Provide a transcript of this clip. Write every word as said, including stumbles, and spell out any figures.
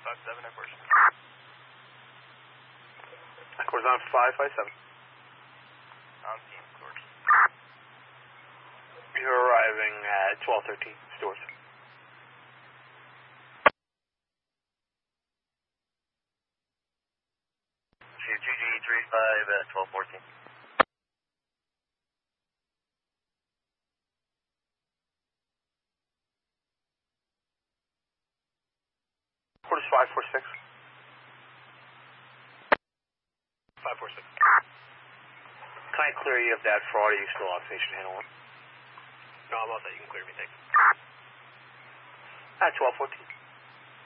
five seven, of course. Of course, on five five seven. On team, of course. You're arriving at twelve thirteen, Stewart. two G three five at twelve fourteen. Quarters five four six. five four six. Can I clear you of that fraud, or are you still off station handling? No, I'm all set. You can clear me, thanks. At twelve fourteen.